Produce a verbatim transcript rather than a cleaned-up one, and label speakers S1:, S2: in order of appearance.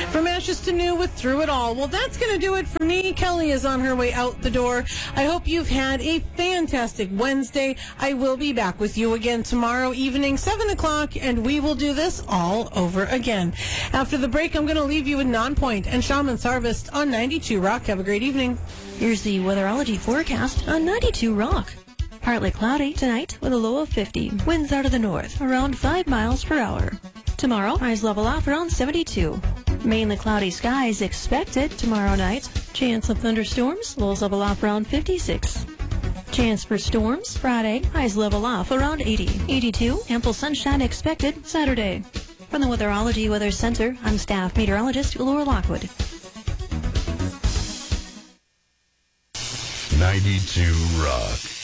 S1: From ashes to new with Through It All. Well, that's going to do it for me. Kelly is on her way out the door. I hope you've had a fantastic Wednesday. I will be back with you again tomorrow evening, seven o'clock, and we will do this all over again. After the break, I'm going to leave you with Nonpoint and Shaman's Harvest on ninety-two Rock. Have a great evening.
S2: Here's the weatherology forecast on ninety-two Rock. Partly cloudy tonight with a low of fifty. Winds out of the north, around five miles per hour. Tomorrow, highs level off around seventy-two. Mainly cloudy skies expected tomorrow night. Chance of thunderstorms, lows level off around fifty-six. Chance for storms Friday, highs level off around eighty. eighty-two, ample sunshine expected Saturday. From the Weatherology Weather Center, I'm staff meteorologist Laura Lockwood.
S3: ninety-two Rock.